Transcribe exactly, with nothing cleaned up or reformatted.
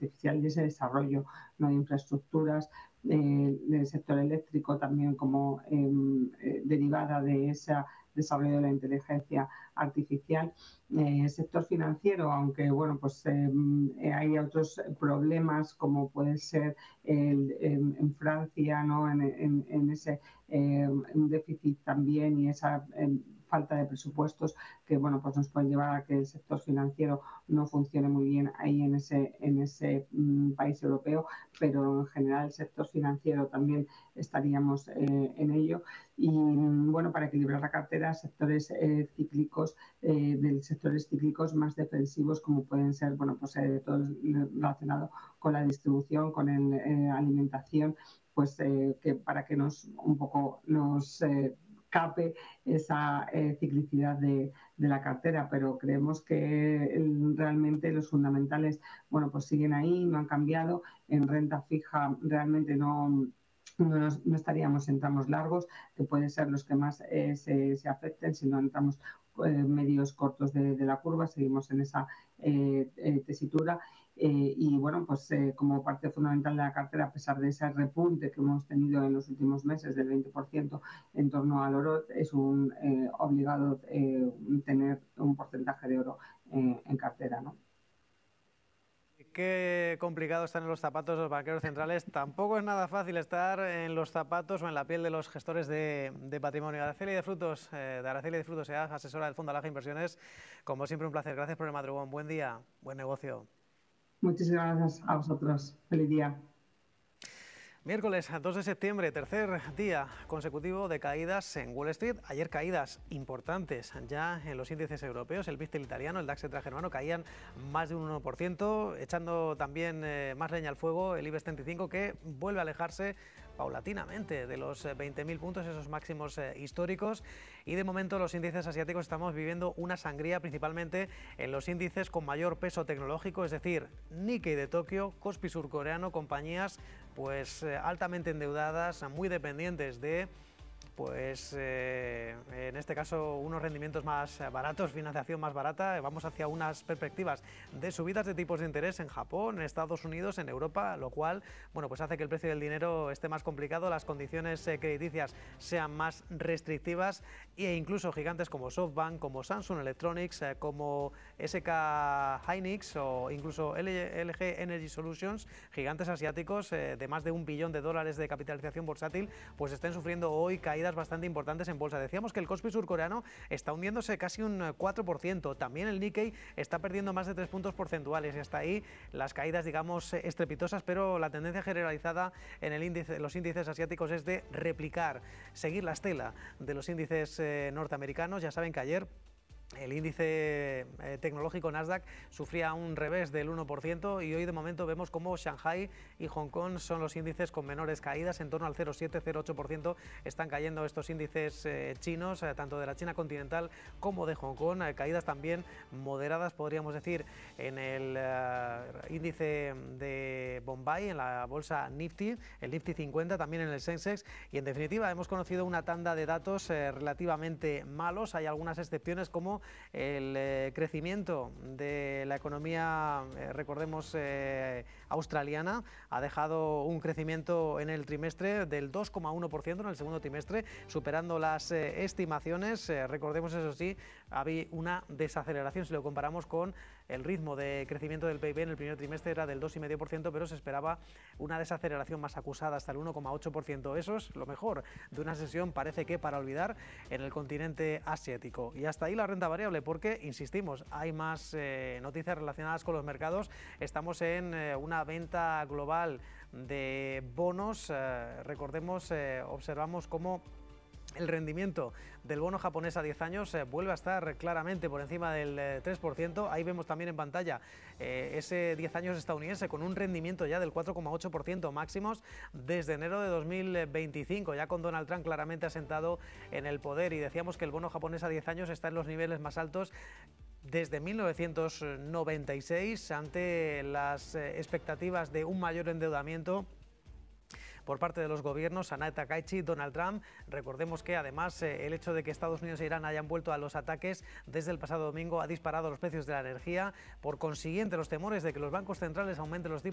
artificial y ese desarrollo, ¿no?, de infraestructuras, eh, del sector eléctrico también como eh, eh, derivada de ese desarrollo de la inteligencia artificial. Eh, el sector financiero, aunque bueno, pues eh, hay otros problemas como puede ser el, en, en Francia, ¿no?, en, en, en ese eh, déficit también y esa eh, falta de presupuestos que bueno, pues nos pueden llevar a que el sector financiero no funcione muy bien ahí en ese, en ese mm, país europeo, pero en general el sector financiero también estaríamos eh, en ello. Y bueno, para equilibrar la cartera, sectores eh, cíclicos, eh, de sectores cíclicos más defensivos como pueden ser, bueno, pues eh, todo relacionado con la distribución, con el, eh, alimentación, pues eh, que para que nos un poco nos eh, cape esa eh, ciclicidad de, de la cartera, pero creemos que el, realmente los fundamentales, bueno, pues siguen ahí, no han cambiado. En renta fija realmente no No, nos, no estaríamos en tramos largos, que pueden ser los que más eh, se, se afecten, si no entramos eh, medios cortos de, de la curva, seguimos en esa eh, eh, tesitura. Eh, y bueno, pues eh, como parte fundamental de la cartera, a pesar de ese repunte que hemos tenido en los últimos meses del veinte por ciento en torno al oro, es un eh, obligado eh, tener un porcentaje de oro eh, en cartera, ¿no? Qué complicado están en los zapatos los banqueros centrales. Tampoco es nada fácil estar en los zapatos o en la piel de los gestores de, de patrimonio. Araceli de Frutos, eh, de Araceli de Frutos, E A G, asesora del Fondo Alaja Inversiones. Como siempre, un placer. Gracias por el madrugón. Buen día, buen negocio. Muchísimas gracias a vosotros. Feliz día. Miércoles dos de septiembre, tercer día consecutivo de caídas en Wall Street. Ayer caídas importantes ya en los índices europeos. El VIST italiano, el DAX germano caían más de un uno por ciento, echando también eh, más leña al fuego el IBEX treinta y cinco, que vuelve a alejarse paulatinamente de los veinte mil puntos, esos máximos eh, históricos. Y de momento los índices asiáticos estamos viviendo una sangría, principalmente en los índices con mayor peso tecnológico, es decir, Nikkei de Tokio, Kospi surcoreano, compañías pues eh, altamente endeudadas, muy dependientes de pues eh, en este caso unos rendimientos más baratos, financiación más barata. Vamos hacia unas perspectivas de subidas de tipos de interés en Japón, en Estados Unidos, en Europa, lo cual bueno, pues hace que el precio del dinero esté más complicado, las condiciones eh, crediticias sean más restrictivas e incluso gigantes como SoftBank, como Samsung Electronics, eh, como S K Hynix o incluso L G Energy Solutions, gigantes asiáticos eh, de más de un billón de dólares de capitalización bursátil, pues estén sufriendo hoy caídas bastante importantes en bolsa. Decíamos que el Kospi surcoreano está hundiéndose casi un cuatro por ciento, también el Nikkei está perdiendo más de tres puntos porcentuales y hasta ahí las caídas, digamos, estrepitosas, pero la tendencia generalizada en el índice, los índices asiáticos es de replicar, seguir la estela de los índices eh, norteamericanos. Ya saben que ayer el índice eh, tecnológico Nasdaq sufría un revés del uno por ciento y hoy de momento vemos como Shanghai y Hong Kong son los índices con menores caídas, en torno al cero coma siete, cero coma ocho por ciento están cayendo estos índices eh, chinos, eh, tanto de la China continental como de Hong Kong, eh, caídas también moderadas, podríamos decir, en el eh, índice de Bombay, en la bolsa Nifty, el Nifty cincuenta, también en el Sensex, y en definitiva hemos conocido una tanda de datos eh, relativamente malos. Hay algunas excepciones como el eh, crecimiento de la economía, eh, recordemos, eh, australiana, ha dejado un crecimiento en el trimestre del dos coma uno por ciento en el segundo trimestre, superando las eh, estimaciones. Eh, recordemos, eso sí, había una desaceleración si lo comparamos con el ritmo de crecimiento del P I B en el primer trimestre, era del dos coma cinco por ciento, pero se esperaba una desaceleración más acusada hasta el uno coma ocho por ciento. Eso es lo mejor de una sesión, parece que para olvidar, en el continente asiático. Y hasta ahí la renta variable, porque, insistimos, hay más eh, noticias relacionadas con los mercados. Estamos en eh, una venta global de bonos. Eh, recordemos, eh, observamos cómo el rendimiento del bono japonés a diez años eh, vuelve a estar claramente por encima del eh, tres por ciento. Ahí vemos también en pantalla eh, ese diez años estadounidense con un rendimiento ya del cuatro coma ocho por ciento máximos desde enero de dos mil veinticinco, ya con Donald Trump claramente asentado en el poder. Y decíamos que el bono japonés a diez años está en los niveles más altos desde mil novecientos noventa y seis, ante las eh, expectativas de un mayor endeudamiento por parte de los gobiernos, Sanae Takaichi, Donald Trump. Recordemos que además eh, el hecho de que Estados Unidos e Irán hayan vuelto a los ataques desde el pasado domingo ha disparado los precios de la energía. Por consiguiente, los temores de que los bancos centrales aumenten los tipos